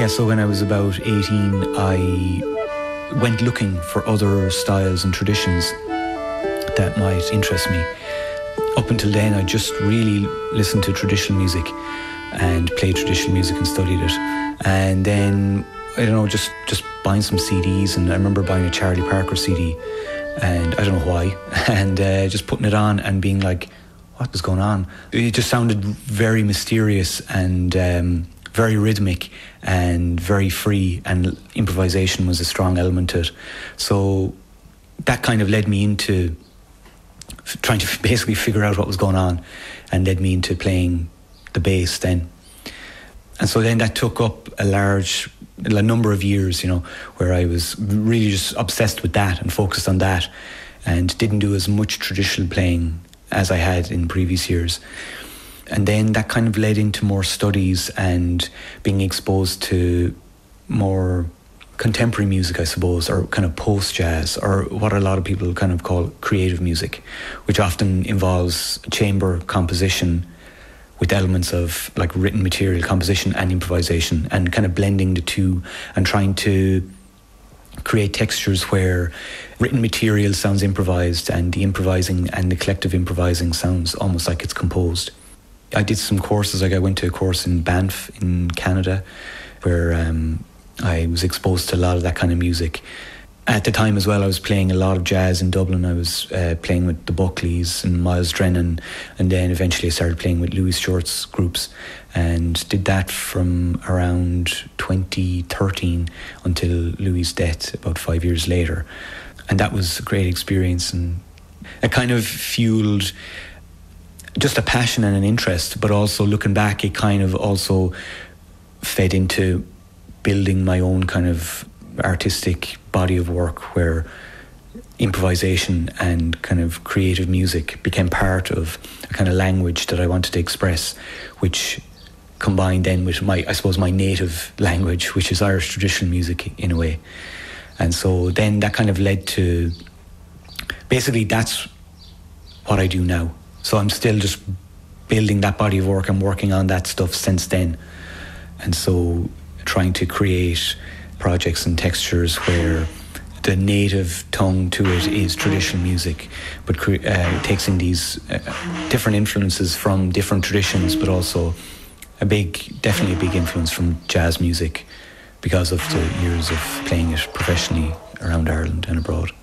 Yeah, so when I was about 18, I went looking for other styles and traditions that might interest me. Up until then, I just really listened to traditional music and played traditional music and studied it. And then, I don't know, just buying some CDs, and I remember buying a Charlie Parker CD, and I don't know why, and just putting it on and being like, what was going on? It just sounded very mysterious and very rhythmic and very free, and improvisation was a strong element to it. So that kind of led me into trying to basically figure out what was going on, and led me into playing the bass then. And so then that took up a number of years, where I was really just obsessed with that and focused on that, and didn't do as much traditional playing as I had in previous years. And then that kind of led into more studies and being exposed to more contemporary music, I suppose, or kind of post-jazz, or what a lot of people kind of call creative music, which often involves chamber composition with elements of like written material composition and improvisation, and kind of blending the two and trying to create textures where written material sounds improvised and the improvising and the collective improvising sounds almost like it's composed. I did some courses, like I went to a course in Banff in Canada where I was exposed to a lot of that kind of music. At the time as well, I was playing a lot of jazz in Dublin. I was playing with the Buckleys and Miles Drennan, and then eventually I started playing with Louis Stewart's groups, and did that from around 2013 until Louis' death about 5 years later. And that was a great experience, and it kind of fueled just a passion and an interest, but also looking back, it kind of also fed into building my own kind of artistic body of work, where improvisation and kind of creative music became part of a kind of language that I wanted to express, which combined then with my native language, which is Irish traditional music in a way. And so then that kind of led to, basically that's what I do now. So I'm still just building that body of work. I'm working on that stuff since then. And so trying to create projects and textures where the native tongue to it is traditional music, but takes in these different influences from different traditions, but also definitely a big influence from jazz music because of the years of playing it professionally around Ireland and abroad.